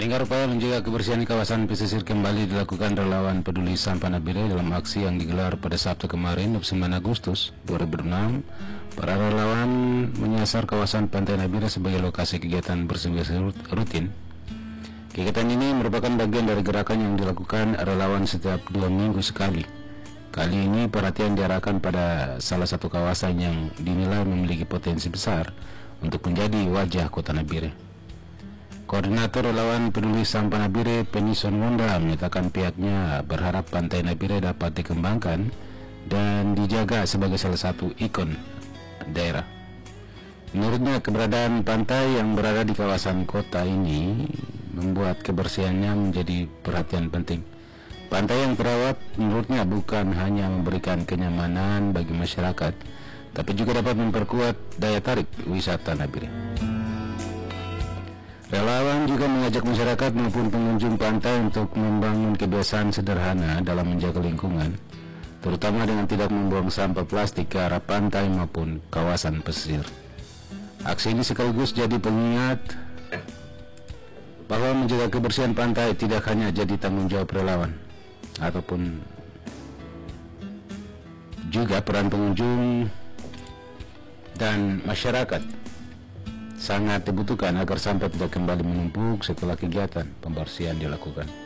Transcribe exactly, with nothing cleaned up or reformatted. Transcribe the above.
Pendengar, upaya menjaga kebersihan di kawasan pesisir kembali dilakukan relawan peduli Sampah Nabire dalam aksi yang digelar pada Sabtu kemarin, dua puluh sembilan Agustus dua ribu enam. Para relawan menyasar kawasan Pantai Nabire sebagai lokasi kegiatan bersih-bersih rutin. Kegiatan ini merupakan bagian dari gerakan yang dilakukan relawan setiap dua minggu sekali. Kali ini perhatian diarahkan pada salah satu kawasan yang dinilai memiliki potensi besar untuk menjadi wajah Kota Nabire. Koordinator relawan peduli Sampah Nabire, Penison Wonda, menyatakan pihaknya berharap Pantai Nabire dapat dikembangkan dan dijaga sebagai salah satu ikon daerah. Menurutnya, keberadaan pantai yang berada di kawasan kota ini membuat kebersihannya menjadi perhatian penting. Pantai yang terawat menurutnya bukan hanya memberikan kenyamanan bagi masyarakat, tapi juga dapat memperkuat daya tarik wisata Nabire. Relawan juga mengajak masyarakat maupun pengunjung pantai untuk membangun kebiasaan sederhana dalam menjaga lingkungan, terutama dengan tidak membuang sampah plastik ke arah pantai maupun kawasan pesisir. Aksi ini sekaligus jadi pengingat bahwa menjaga kebersihan pantai tidak hanya jadi tanggung jawab relawan, ataupun juga peran pengunjung dan masyarakat sangat dibutuhkan agar sampah tidak kembali menumpuk setelah kegiatan pembersihan dilakukan.